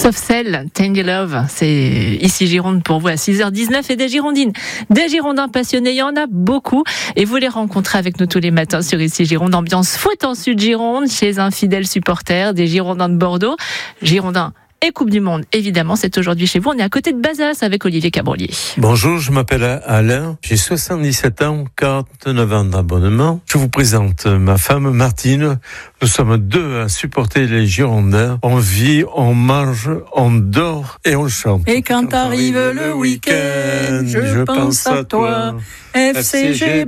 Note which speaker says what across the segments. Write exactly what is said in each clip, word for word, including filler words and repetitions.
Speaker 1: Sauf celle, Tandy Love, c'est ici Gironde pour vous à six heures dix-neuf et des Girondines, des Girondins passionnés, il y en a beaucoup et vous les rencontrez avec nous tous les matins sur ici Gironde, ambiance foot en Sud-Gironde chez un fidèle supporter des Girondins de Bordeaux, Girondins et Coupe du Monde, évidemment, c'est aujourd'hui chez vous. On est à côté de Bazas avec Olivier Cabrolier.
Speaker 2: Bonjour, je m'appelle Alain, j'ai soixante-dix-sept ans, quarante-neuf ans d'abonnement. Je vous présente ma femme Martine. Nous sommes deux à supporter les Girondins. On vit, on mange, on dort et on chante.
Speaker 3: Et quand, quand arrive le week-end, je, je pense à toi. F C G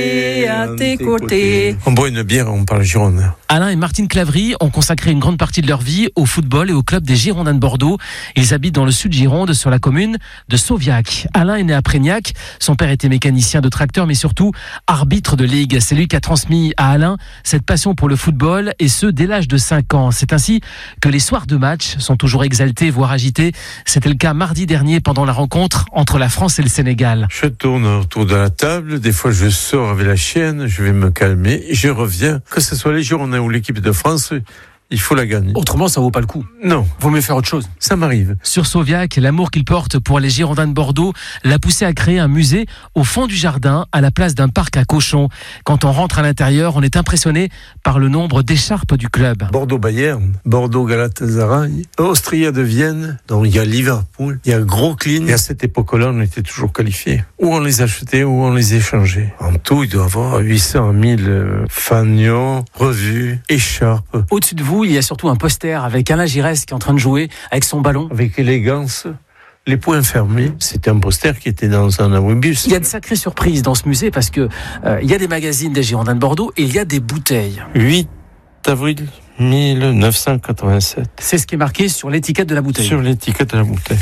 Speaker 3: B à tes côtés.
Speaker 2: On boit une bière, on parle Girondins.
Speaker 4: Alain et Martine Clavry ont consacré une grande partie de leur vie au football et au club des Girondins de Bordeaux. Ils habitent dans le sud Gironde, sur la commune de Sauviac. Alain est né à Prégnac. Son père était mécanicien de tracteur, mais surtout arbitre de ligue. C'est lui qui a transmis à Alain cette passion pour le football, et ce, dès l'âge de cinq ans. C'est ainsi que les soirs de match sont toujours exaltés, voire agités. C'était le cas mardi dernier pendant la rencontre entre la France et le Sénégal.
Speaker 2: Je tourne autour de la table. Des fois, je sors avec la chienne, je vais me calmer, et je reviens. Que ce soit les Girondins ou l'équipe de France, il faut la gagner.
Speaker 4: Autrement, ça vaut pas le coup.
Speaker 2: Non.
Speaker 4: Vaut mieux faire autre chose.
Speaker 2: Ça m'arrive.
Speaker 4: Sur Sauviac, l'amour qu'il porte pour les Girondins de Bordeaux l'a poussé à créer un musée au fond du jardin, à la place d'un parc à cochons. Quand on rentre à l'intérieur, on est impressionné par le nombre d'écharpes du club.
Speaker 2: Bordeaux-Bayern, Bordeaux-Galatasaray, Austria de Vienne, donc il y a Liverpool, il y a Grosclin. Et à cette époque-là, on était toujours qualifiés. Ou on les achetait, ou on les échangeait. En tout, il doit y avoir huit cent mille fanions, revues, écharpes.
Speaker 4: Au-dessus de vous, il y a surtout un poster avec Alain Giresse qui est en train de jouer avec son ballon.
Speaker 2: Avec élégance, les poings fermés. C'était un poster qui était dans un abribus.
Speaker 4: Il y a de sacrées surprises dans ce musée parce que euh, il y a des magazines des Girondins de Bordeaux et il y a des bouteilles.
Speaker 2: huit avril mille neuf cent quatre-vingt-sept.
Speaker 4: C'est ce qui est marqué sur l'étiquette de la bouteille.
Speaker 2: Sur l'étiquette de la bouteille.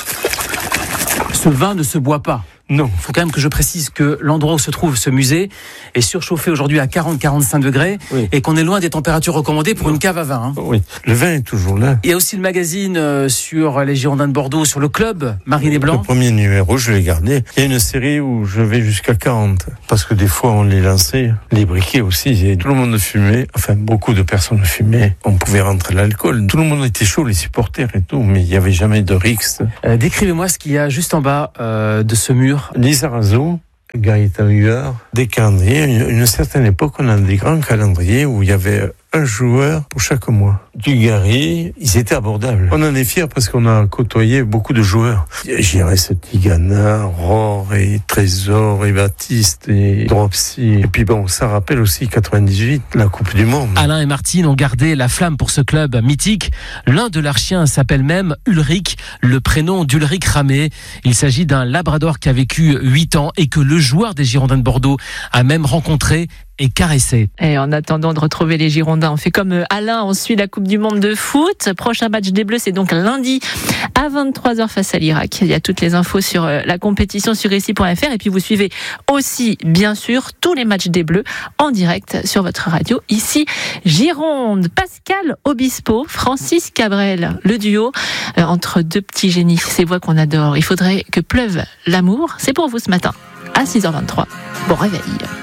Speaker 4: Ce vin ne se boit pas.
Speaker 2: Non.
Speaker 4: Il faut quand même que je précise que l'endroit où se trouve ce musée est surchauffé aujourd'hui à quarante à quarante-cinq degrés, oui, et qu'on est loin des températures recommandées pour non. une cave à vin. Hein.
Speaker 2: Oui, le vin est toujours là.
Speaker 4: Il y a aussi le magazine euh, sur les Girondins de Bordeaux, sur le club Marine et Blanc.
Speaker 2: Le premier numéro, je l'ai gardé. Il y a une série où je vais jusqu'à quarante, parce que des fois on les lançait, les briquets aussi, et tout le monde fumait, enfin beaucoup de personnes fumaient, on pouvait rentrer l'alcool. Tout le monde était chaud, les supporters et tout, mais il n'y avait jamais de rixe.
Speaker 4: Euh, décrivez-moi ce qu'il y a juste en bas euh, de ce mur.
Speaker 2: Lisa Razzo, Gaëtan Huard, des calendriers. Une, une certaine époque, on a des grands calendriers où il y avait un joueur pour chaque mois. Dugarry, ils étaient abordables. On en est fiers parce qu'on a côtoyé beaucoup de joueurs. Giresse, Tigana, Rohr et Trésor et Baptiste et Dropsy. Et puis bon, ça rappelle aussi quatre-vingt-dix-huit, la Coupe du Monde.
Speaker 4: Alain et Martine ont gardé la flamme pour ce club mythique. L'un de leurs chiens s'appelle même Ulrich, le prénom d'Ulrich Ramé. Il s'agit d'un labrador qui a vécu huit ans et que le joueur des Girondins de Bordeaux a même rencontré et caressé.
Speaker 1: Et en attendant de retrouver les Girondins, on fait comme Alain, on suit la Coupe du Monde de foot. Prochain match des Bleus, c'est donc lundi à vingt-trois heures face à l'Irak. Il y a toutes les infos sur la compétition sur ici point f r et puis vous suivez aussi, bien sûr, tous les matchs des Bleus en direct sur votre radio ici Gironde. Pascal Obispo, Francis Cabrel, le duo euh, entre deux petits génies, ces voix qu'on adore. Il faudrait que pleuve l'amour. C'est pour vous ce matin à six heures vingt-trois. Bon réveil.